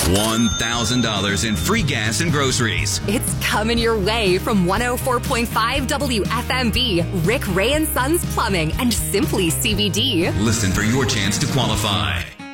$1,000 in free gas and groceries. It's coming your way from 104.5 WFMB, Rick Ray and Sons Plumbing, and Simply CBD. Listen for your chance to qualify.